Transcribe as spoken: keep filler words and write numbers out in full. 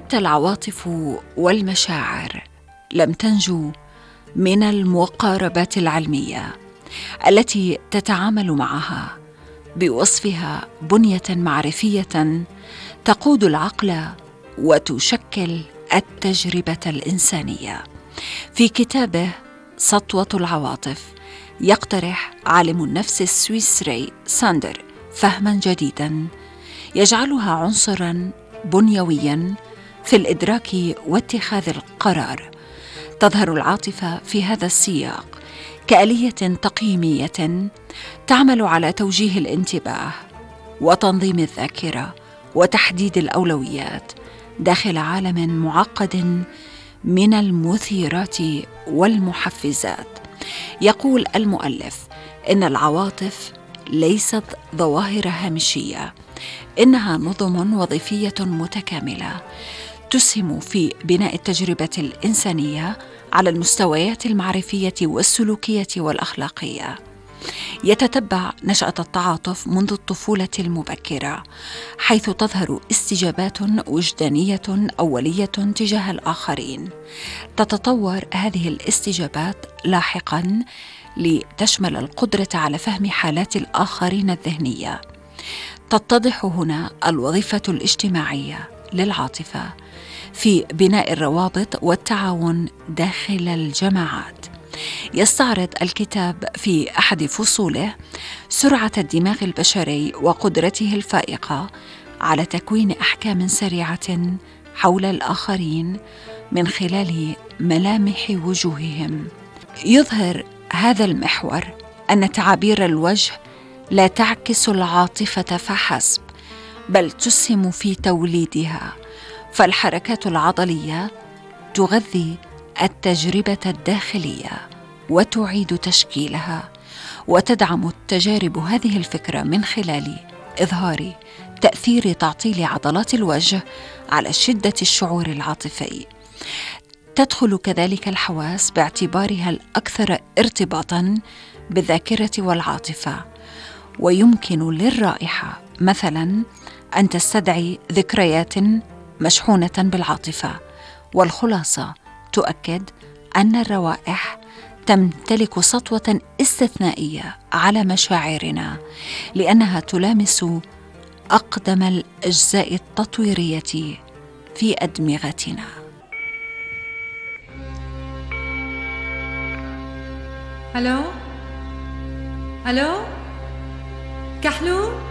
حتى العواطف والمشاعر لم تنجو من المقاربات العلمية التي تتعامل معها بوصفها بنية معرفية تقود العقل وتشكل التجربة الإنسانية. في كتابه سطوة العواطف يقترح عالم النفس السويسري ساندر فهما جديدا يجعلها عنصرا بنيويا في الإدراك واتخاذ القرار. تظهر العاطفة في هذا السياق كآلية تقييمية تعمل على توجيه الانتباه وتنظيم الذاكرة وتحديد الأولويات داخل عالم معقد من المثيرات والمحفزات. يقول المؤلف إن العواطف ليست ظواهر هامشية، إنها نظم وظيفية متكاملة تسهم في بناء التجربة الإنسانية على المستويات المعرفية والسلوكية والأخلاقية. يتتبع نشأة التعاطف منذ الطفولة المبكرة، حيث تظهر استجابات وجدانية أولية تجاه الآخرين. تتطور هذه الاستجابات لاحقاً لتشمل القدرة على فهم حالات الآخرين الذهنية. تتضح هنا الوظيفة الاجتماعية للعاطفة في بناء الروابط والتعاون داخل الجماعات. يستعرض الكتاب في أحد فصوله سرعة الدماغ البشري وقدرته الفائقة على تكوين أحكام سريعة حول الآخرين من خلال ملامح وجوههم. يظهر هذا المحور أن تعابير الوجه لا تعكس العاطفة فحسب، بل تسهم في توليدها، فالحركات العضلية تغذي التجربة الداخلية وتعيد تشكيلها، وتدعم التجارب هذه الفكرة من خلال إظهار تأثير تعطيل عضلات الوجه على شدة الشعور العاطفي. تدخل كذلك الحواس باعتبارها الأكثر ارتباطاً بالذاكرة والعاطفة، ويمكن للرائحة مثلاً أن تستدعي ذكريات مشحونة بالعاطفة. والخلاصة تؤكد أن الروائح تمتلك سطوة استثنائية على مشاعرنا، لأنها تلامس أقدم الأجزاء التطويرية في أدمغتنا. ألو ألو كحلو.